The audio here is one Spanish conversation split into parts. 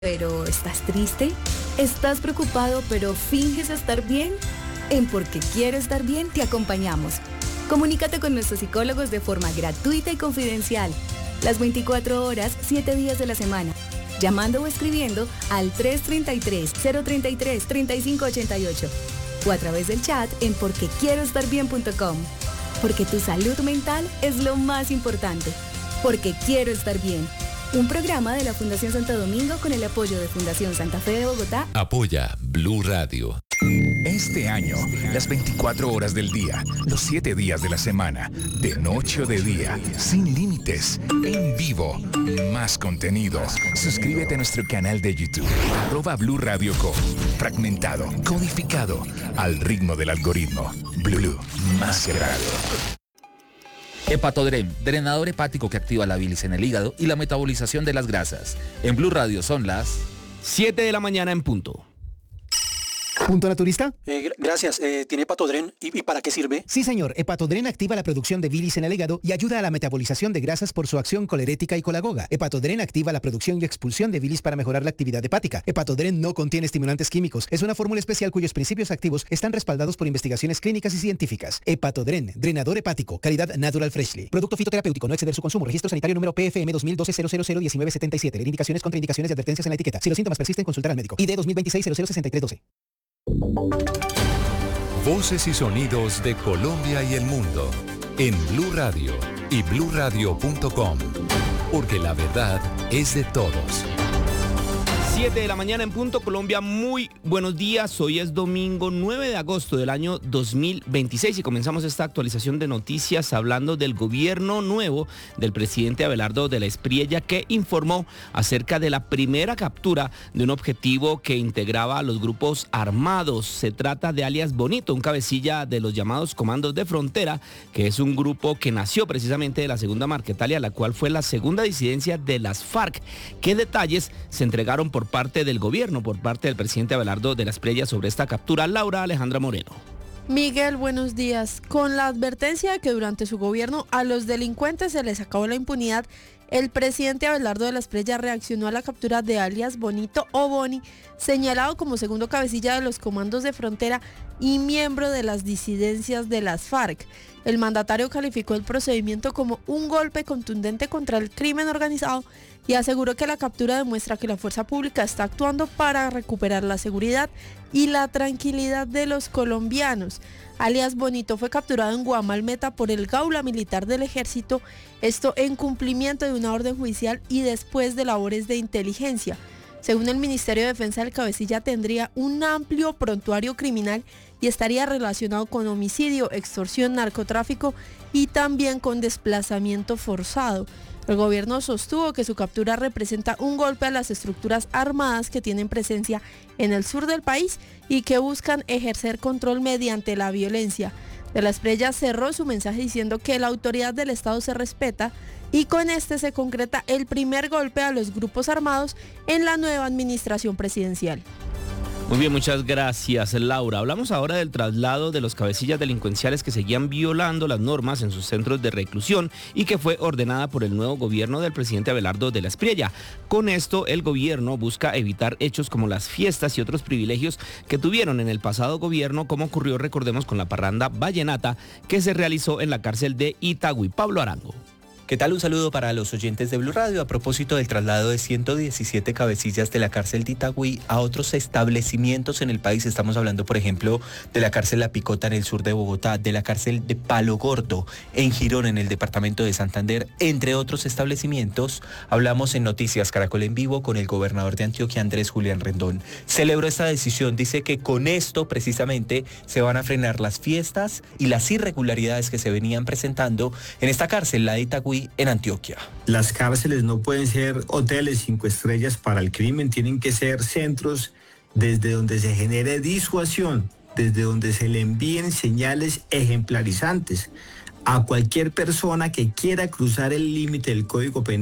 ¿Pero estás triste? ¿Estás preocupado pero finges estar bien? En Porque Quiero Estar Bien te acompañamos. Comunícate con nuestros psicólogos de forma gratuita y confidencial. Las 24 horas, 7 días de la semana. Llamando o escribiendo al 333-033-3588. O a través del chat en porquequieroestarbien.com. Porque tu salud mental es lo más importante. Porque Quiero Estar Bien. Un programa de la Fundación Santo Domingo con el apoyo de Fundación Santa Fe de Bogotá. Apoya Blue Radio. Este año, las 24 horas del día, los 7 días de la semana, de noche o de día, sin límites, en vivo, más contenido. Suscríbete a nuestro canal de YouTube, @Blue Radio Co. Fragmentado, codificado, al ritmo del algoritmo. Blue, más grado. Hepatodren, drenador hepático que activa la bilis en el hígado y la metabolización de las grasas. En Blue Radio son las 7 de la mañana en punto. ¿Punto naturista? Gracias. ¿Tiene Hepatodren? ¿Y para qué sirve? Sí, señor. Hepatodren activa la producción de bilis en el hígado y ayuda a la metabolización de grasas por su acción colerética y colagoga. Hepatodren activa la producción y expulsión de bilis para mejorar la actividad hepática. Hepatodren no contiene estimulantes químicos. Es una fórmula especial cuyos principios activos están respaldados por investigaciones clínicas y científicas. Hepatodren, drenador hepático, calidad Natural Freshly. Producto fitoterapéutico, no exceder su consumo. Registro sanitario número PFM 2012-001977. Leer indicaciones, contraindicaciones y advertencias en la etiqueta. Si los síntomas persisten, consultar al médico. ID 2026-006312. Voces y sonidos de Colombia y el mundo en Blue Radio y bluradio.com, porque la verdad es de todos. 7 de la mañana en punto, Colombia, muy buenos días. Hoy es domingo 9 de agosto del año 2026 y comenzamos esta actualización de noticias hablando del gobierno nuevo del presidente Abelardo de la Espriella, que informó acerca de la primera captura de un objetivo que integraba a los grupos armados. Se trata de alias Bonito, un cabecilla de los llamados Comandos de Frontera, que es un grupo que nació precisamente de la Segunda Marquetalia, la cual fue la segunda disidencia de las FARC. ¿Qué detalles se entregaron por parte del gobierno, por parte del presidente Abelardo de la Espriella sobre esta captura? Laura Alejandra Moreno. Miguel, buenos días. Con la advertencia de que durante su gobierno a los delincuentes se les acabó la impunidad, el presidente Abelardo de la Espriella reaccionó a la captura de alias Bonito o Boni, señalado como segundo cabecilla de los Comandos de Frontera y miembro de las disidencias de las FARC. El mandatario calificó el procedimiento como un golpe contundente contra el crimen organizado y aseguró que la captura demuestra que la fuerza pública está actuando para recuperar la seguridad y la tranquilidad de los colombianos. Alias Bonito fue capturado en Guamalmeta por el Gaula Militar del Ejército, esto en cumplimiento de una orden judicial y después de labores de inteligencia. Según el Ministerio de Defensa, el cabecilla tendría un amplio prontuario criminal y estaría relacionado con homicidio, extorsión, narcotráfico y también con desplazamiento forzado. El gobierno sostuvo que su captura representa un golpe a las estructuras armadas que tienen presencia en el sur del país y que buscan ejercer control mediante la violencia. De la Espriella cerró su mensaje diciendo que la autoridad del Estado se respeta y con este se concreta el primer golpe a los grupos armados en la nueva administración presidencial. Muy bien, muchas gracias, Laura. Hablamos ahora del traslado de los cabecillas delincuenciales que seguían violando las normas en sus centros de reclusión y que fue ordenada por el nuevo gobierno del presidente Abelardo de la Espriella. Con esto, el gobierno busca evitar hechos como las fiestas y otros privilegios que tuvieron en el pasado gobierno, como ocurrió, recordemos, con la parranda vallenata que se realizó en la cárcel de Itagüí. Pablo Arango. ¿Qué tal? Un saludo para los oyentes de Blue Radio a propósito del traslado de 117 cabecillas de la cárcel de Itagüí a otros establecimientos en el país. Estamos hablando, por ejemplo, de la cárcel La Picota en el sur de Bogotá, de la cárcel de Palo Gordo en Girón, en el departamento de Santander, entre otros establecimientos. Hablamos en Noticias Caracol en Vivo con el gobernador de Antioquia, Andrés Julián Rendón. Celebró esta decisión, dice que con esto precisamente se van a frenar las fiestas y las irregularidades que se venían presentando en esta cárcel, la de Itagüí, en Antioquia. Las cárceles no pueden ser hoteles 5 estrellas para el crimen, tienen que ser centros desde donde se genere disuasión, desde donde se le envíen señales ejemplarizantes a cualquier persona que quiera cruzar el límite del Código Penal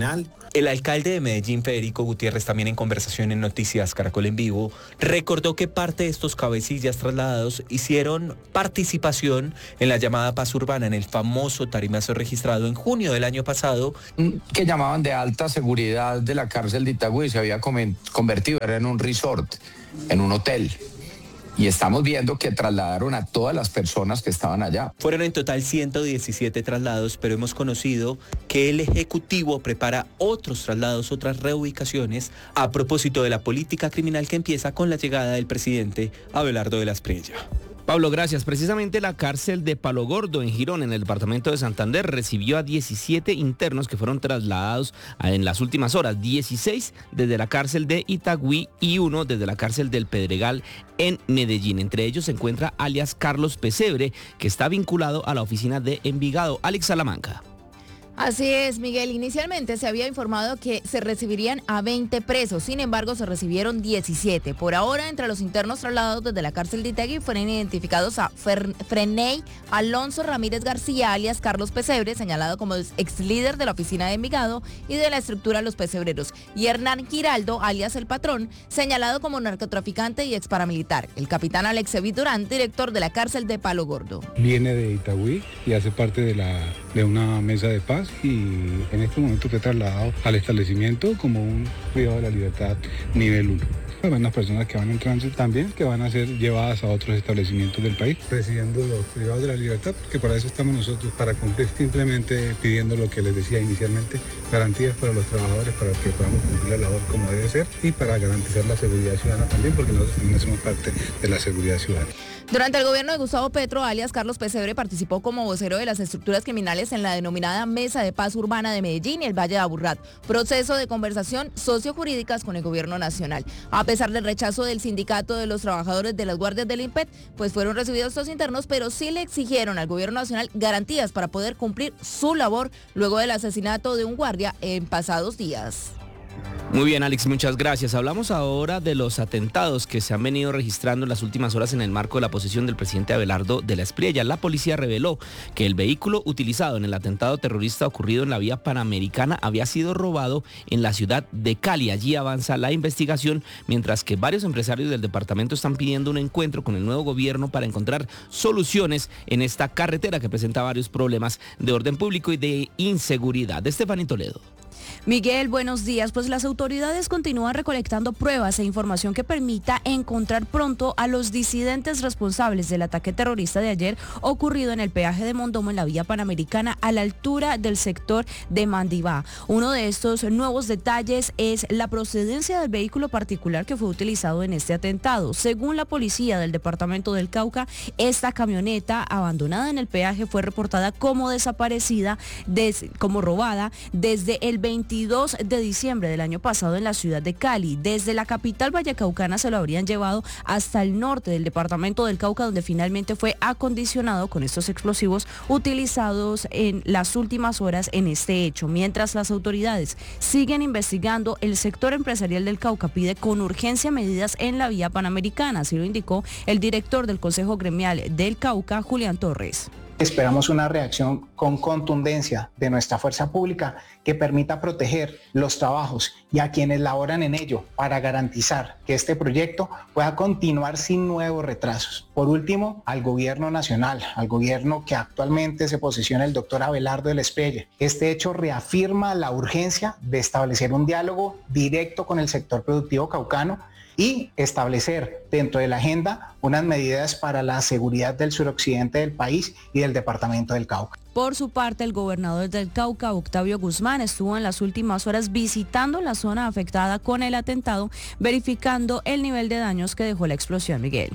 El alcalde de Medellín, Federico Gutiérrez, también en conversación en Noticias Caracol en Vivo, recordó que parte de estos cabecillas trasladados hicieron participación en la llamada paz urbana, en el famoso tarimazo registrado en junio del año pasado. Que llamaban de alta seguridad de la cárcel de Itagüí, se había convertido en un resort, en un hotel. Y estamos viendo que trasladaron a todas las personas que estaban allá. Fueron en total 117 traslados, pero hemos conocido que el Ejecutivo prepara otros traslados, otras reubicaciones, a propósito de la política criminal que empieza con la llegada del presidente Abelardo de la Espriella. Pablo, gracias. Precisamente la cárcel de Palo Gordo en Girón, en el departamento de Santander, recibió a 17 internos que fueron trasladados en las últimas horas. 16 desde la cárcel de Itagüí y 1 desde la cárcel del Pedregal en Medellín. Entre ellos se encuentra alias Carlos Pesebre, que está vinculado a la oficina de Envigado. Alex Salamanca. Así es, Miguel. Inicialmente se había informado que se recibirían a 20 presos, sin embargo se recibieron 17. Por ahora, entre los internos trasladados desde la cárcel de Itagüí fueron identificados a Freney Alonso Ramírez García, alias Carlos Pesebre, señalado como ex líder de la oficina de Envigado y de la estructura Los Pesebreros, y Hernán Giraldo, alias El Patrón, señalado como narcotraficante y ex paramilitar. El capitán Alex Evit Durán, director de la cárcel de Palo Gordo. Viene de Itagüí y hace parte de una mesa de paz, y en este momento fue trasladado al establecimiento como un privado de la libertad nivel 1. Hay unas personas que van en tránsito también, que van a ser llevadas a otros establecimientos del país, presidiendo los privados de la libertad, porque para eso estamos nosotros, para cumplir, simplemente pidiendo lo que les decía inicialmente, garantías para los trabajadores, para que podamos cumplir la labor como debe ser, y para garantizar la seguridad ciudadana también, porque nosotros también hacemos parte de la seguridad ciudadana. Durante el gobierno de Gustavo Petro, alias Carlos Pesebre, participó como vocero de las estructuras criminales en la denominada Mesa de Paz Urbana de Medellín y el Valle de Aburrá, proceso de conversación sociojurídicas con el gobierno nacional. A pesar del rechazo del sindicato de los trabajadores de las guardias del INPET, pues fueron recibidos estos internos, pero sí le exigieron al gobierno nacional garantías para poder cumplir su labor luego del asesinato de un guardia en pasados días. Muy bien, Alex, muchas gracias. Hablamos ahora de los atentados que se han venido registrando en las últimas horas en el marco de la posesión del presidente Abelardo de la Espriella. La policía reveló que el vehículo utilizado en el atentado terrorista ocurrido en la vía Panamericana había sido robado en la ciudad de Cali. Allí avanza la investigación, mientras que varios empresarios del departamento están pidiendo un encuentro con el nuevo gobierno para encontrar soluciones en esta carretera que presenta varios problemas de orden público y de inseguridad. Estefanía Toledo. Miguel, buenos días. Pues las autoridades continúan recolectando pruebas e información que permita encontrar pronto a los disidentes responsables del ataque terrorista de ayer ocurrido en el peaje de Mondomo en la vía Panamericana a la altura del sector de Mandibá. Uno de estos nuevos detalles es la procedencia del vehículo particular que fue utilizado en este atentado. Según la policía del departamento del Cauca, esta camioneta abandonada en el peaje fue reportada como desaparecida, como robada desde el 22 de diciembre del año pasado en la ciudad de Cali. Desde la capital vallecaucana se lo habrían llevado hasta el norte del departamento del Cauca, donde finalmente fue acondicionado con estos explosivos utilizados en las últimas horas en este hecho. Mientras las autoridades siguen investigando, el sector empresarial del Cauca pide con urgencia medidas en la vía Panamericana, así lo indicó el director del Consejo Gremial del Cauca, Julián Torres. Esperamos una reacción con contundencia de nuestra fuerza pública que permita proteger los trabajos y a quienes laboran en ello para garantizar que este proyecto pueda continuar sin nuevos retrasos. Por último, al gobierno nacional, al gobierno que actualmente se posiciona el doctor Abelardo de la Espriella. Este hecho reafirma la urgencia de establecer un diálogo directo con el sector productivo caucano y establecer dentro de la agenda unas medidas para la seguridad del suroccidente del país y del departamento del Cauca. Por su parte, el gobernador del Cauca, Octavio Guzmán, estuvo en las últimas horas visitando la zona afectada con el atentado, verificando el nivel de daños que dejó la explosión, Miguel.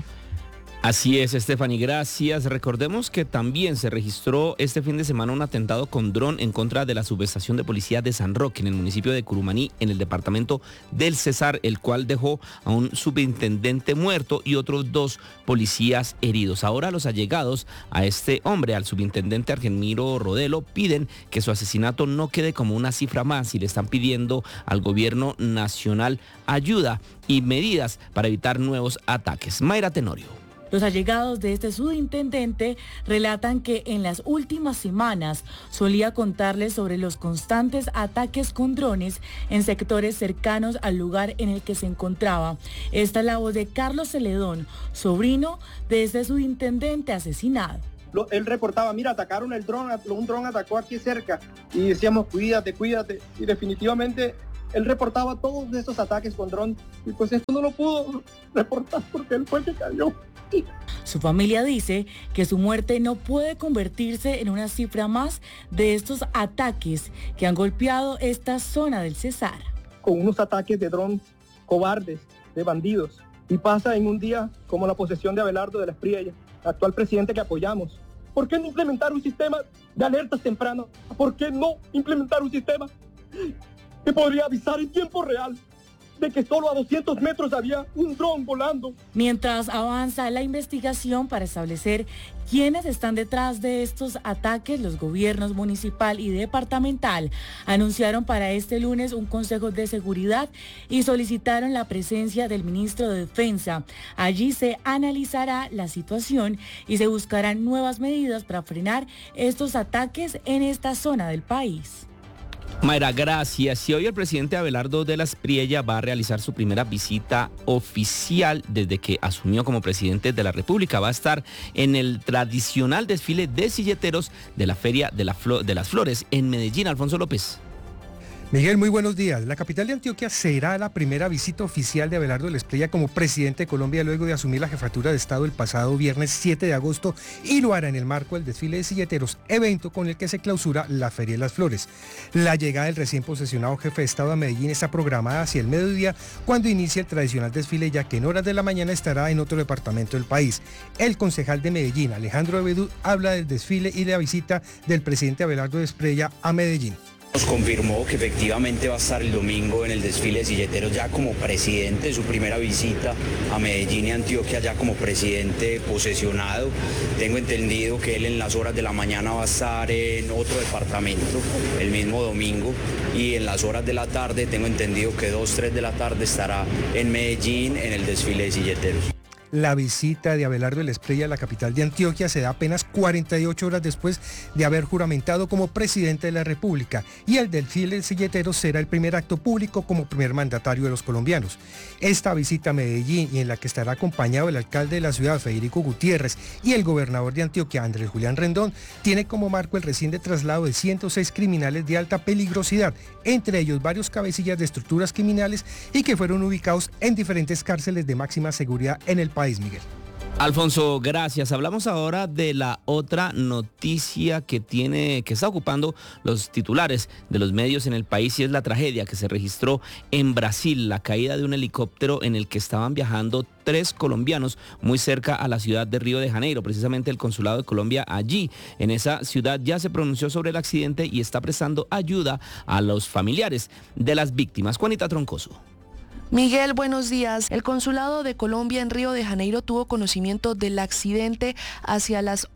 Así es, Stephanie, gracias. Recordemos que también se registró este fin de semana un atentado con dron en contra de la subestación de policía de San Roque, en el municipio de Curumaní, en el departamento del Cesar, el cual dejó a un subintendente muerto y otros 2 policías heridos. Ahora los allegados a este hombre, al subintendente Argemiro Rodelo, piden que su asesinato no quede como una cifra más y le están pidiendo al gobierno nacional ayuda y medidas para evitar nuevos ataques. Mayra Tenorio. Los allegados de este subintendente relatan que en las últimas semanas solía contarles sobre los constantes ataques con drones en sectores cercanos al lugar en el que se encontraba. Esta es la voz de Carlos Celedón, sobrino de este subintendente asesinado. Él reportaba, mira, atacaron el dron, un dron atacó aquí cerca, y decíamos, cuídate, y definitivamente él reportaba todos esos ataques con dron, y pues esto no lo pudo reportar porque él fue el que cayó. Su familia dice que su muerte no puede convertirse en una cifra más de estos ataques que han golpeado esta zona del Cesar. Con unos ataques de dron cobardes, de bandidos, y pasa en un día como la posesión de Abelardo de la Espriella, actual presidente que apoyamos. ¿Por qué no implementar un sistema de alertas tempranas? ¿Por qué no implementar un sistema que podría avisar en tiempo real de que solo a 200 metros había un dron volando? Mientras avanza la investigación para establecer quiénes están detrás de estos ataques, los gobiernos municipal y departamental anunciaron para este lunes un consejo de seguridad y solicitaron la presencia del ministro de Defensa. Allí se analizará la situación y se buscarán nuevas medidas para frenar estos ataques en esta zona del país. Mayra, gracias. Y hoy el presidente Abelardo de la Espriella va a realizar su primera visita oficial desde que asumió como presidente de la República. Va a estar en el tradicional desfile de silleteros de la Feria de las Flores en Medellín. Alfonso López. Miguel, muy buenos días. La capital de Antioquia será la primera visita oficial de Abelardo de la Espriella como presidente de Colombia luego de asumir la jefatura de Estado el pasado viernes 7 de agosto y lo hará en el marco del desfile de silleteros, evento con el que se clausura la Feria de las Flores. La llegada del recién posesionado jefe de Estado a Medellín está programada hacia el mediodía cuando inicie el tradicional desfile, ya que en horas de la mañana estará en otro departamento del país. El concejal de Medellín, Alejandro Abedú, habla del desfile y de la visita del presidente Abelardo de la Espriella a Medellín. Nos confirmó que efectivamente va a estar el domingo en el desfile de silleteros ya como presidente, su primera visita a Medellín y Antioquia ya como presidente posesionado. Tengo entendido que él en las horas de la mañana va a estar en otro departamento el mismo domingo y en las horas de la tarde tengo entendido que 2, 3 de la tarde estará en Medellín en el desfile de silleteros. La visita de Abelardo de la Espriella a la capital de Antioquia se da apenas 48 horas después de haber juramentado como presidente de la República, y el desfile de silleteros será el primer acto público como primer mandatario de los colombianos. Esta visita a Medellín, y en la que estará acompañado el alcalde de la ciudad, Federico Gutiérrez, y el gobernador de Antioquia, Andrés Julián Rendón, tiene como marco el reciente traslado de 106 criminales de alta peligrosidad, entre ellos varios cabecillas de estructuras criminales y que fueron ubicados en diferentes cárceles de máxima seguridad en el país, Miguel. Alfonso, gracias. Hablamos ahora de la otra noticia que está ocupando los titulares de los medios en el país, y es la tragedia que se registró en Brasil, la caída de un helicóptero en el que estaban viajando 3 colombianos muy cerca a la ciudad de Río de Janeiro. Precisamente el Consulado de Colombia allí, en esa ciudad, ya se pronunció sobre el accidente y está prestando ayuda a los familiares de las víctimas. Juanita Troncoso. Miguel, buenos días. El Consulado de Colombia en Río de Janeiro tuvo conocimiento del accidente hacia las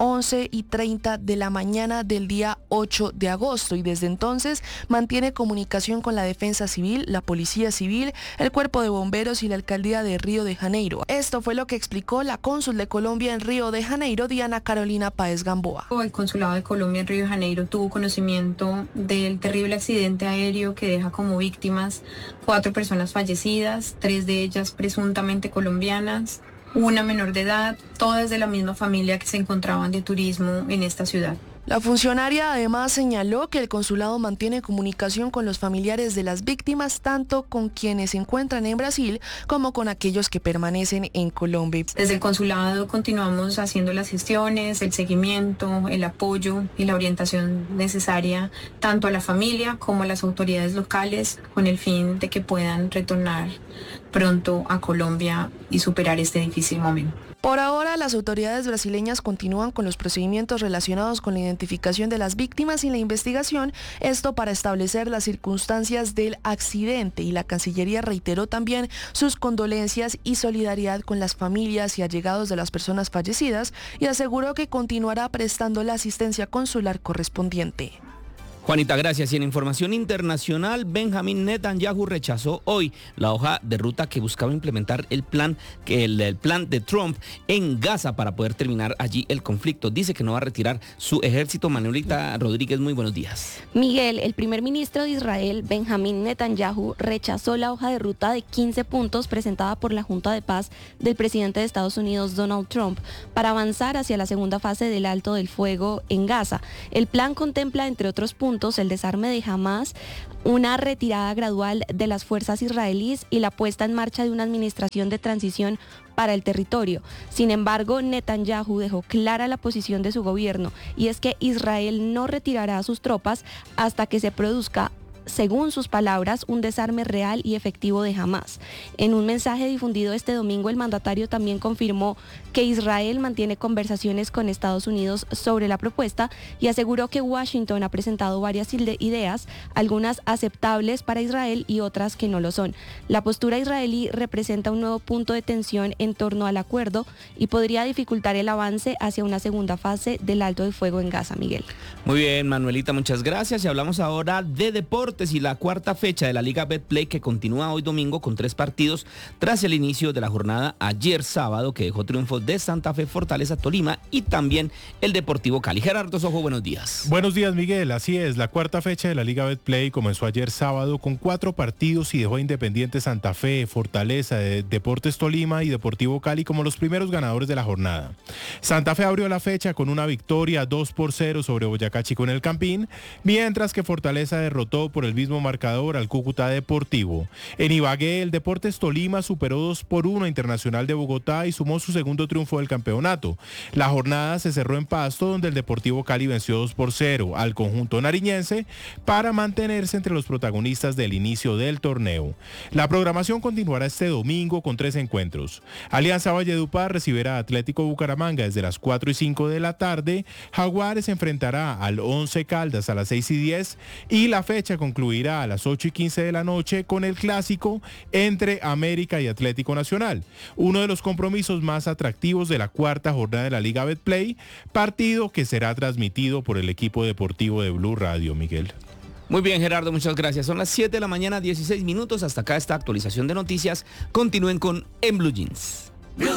11:30 de la mañana del día 8 de agosto y desde entonces mantiene comunicación con la Defensa Civil, la Policía Civil, el Cuerpo de Bomberos y la Alcaldía de Río de Janeiro. Esto fue lo que explicó la cónsul de Colombia en Río de Janeiro, Diana Carolina Páez Gamboa. El Consulado de Colombia en Río de Janeiro tuvo conocimiento del terrible accidente aéreo que deja como víctimas 4 personas fallecidas, 3 de ellas presuntamente colombianas, una menor de edad, todas de la misma familia que se encontraban de turismo en esta ciudad. La funcionaria además señaló que el consulado mantiene comunicación con los familiares de las víctimas, tanto con quienes se encuentran en Brasil como con aquellos que permanecen en Colombia. Desde el consulado continuamos haciendo las gestiones, el seguimiento, el apoyo y la orientación necesaria tanto a la familia como a las autoridades locales con el fin de que puedan retornar pronto a Colombia y superar este difícil momento. Por ahora, las autoridades brasileñas continúan con los procedimientos relacionados con la identificación de las víctimas y la investigación, esto para establecer las circunstancias del accidente, y la Cancillería reiteró también sus condolencias y solidaridad con las familias y allegados de las personas fallecidas y aseguró que continuará prestando la asistencia consular correspondiente. Juanita, gracias. Y en información internacional, Benjamin Netanyahu rechazó hoy la hoja de ruta que buscaba implementar el plan de Trump en Gaza para poder terminar allí el conflicto. Dice que no va a retirar su ejército. Manuelita Rodríguez, muy buenos días. Miguel, el primer ministro de Israel, Benjamin Netanyahu, rechazó la hoja de ruta de 15 puntos presentada por la Junta de Paz del presidente de Estados Unidos, Donald Trump, para avanzar hacia la segunda fase del alto del fuego en Gaza. El plan contempla, entre otros puntos, el desarme de Hamas, una retirada gradual de las fuerzas israelíes y la puesta en marcha de una administración de transición para el territorio. Sin embargo, Netanyahu dejó clara la posición de su gobierno, y es que Israel no retirará a sus tropas hasta que se produzca, según sus palabras, un desarme real y efectivo de Hamas. En un mensaje difundido este domingo, el mandatario también confirmó que Israel mantiene conversaciones con Estados Unidos sobre la propuesta y aseguró que Washington ha presentado varias ideas, algunas aceptables para Israel y otras que no lo son. La postura israelí representa un nuevo punto de tensión en torno al acuerdo y podría dificultar el avance hacia una segunda fase del alto del fuego en Gaza, Miguel. Muy bien, Manuelita, muchas gracias. Y hablamos ahora de deportes y la cuarta fecha de la Liga Betplay, que continúa hoy domingo con 3 partidos tras el inicio de la jornada ayer sábado, que dejó triunfos de Santa Fe, Fortaleza, Tolima y también el Deportivo Cali. Gerardo Sojo, buenos días. Buenos días, Miguel. Así es, la cuarta fecha de la Liga Betplay comenzó ayer sábado con 4 partidos y dejó a Independiente Santa Fe, Fortaleza, Deportes Tolima y Deportivo Cali como los primeros ganadores de la jornada. Santa Fe abrió la fecha con una victoria 2-0 sobre Boyacá Chico en el Campín, mientras que Fortaleza derrotó por el mismo marcador al Cúcuta Deportivo. En Ibagué, el Deportes Tolima superó 2-1 a Internacional de Bogotá y sumó su segundo triunfo del campeonato. La jornada se cerró en Pasto, donde el Deportivo Cali venció 2-0 al conjunto nariñense para mantenerse entre los protagonistas del inicio del torneo. La programación continuará este domingo con 3 encuentros. Alianza Valledupar recibirá a Atlético Bucaramanga desde las 4:05 de la tarde. Jaguares enfrentará al Once Caldas a las 6:10 y la fecha concluirá a las 8:15 de la noche con el clásico entre América y Atlético Nacional, uno de los compromisos más atractivos de la cuarta jornada de la Liga Betplay, partido que será transmitido por el equipo deportivo de Blue Radio, Miguel. Muy bien, Gerardo, muchas gracias. Son las 7 de la mañana, 16 minutos. Hasta acá esta actualización de noticias. Continúen con En Blue Jeans.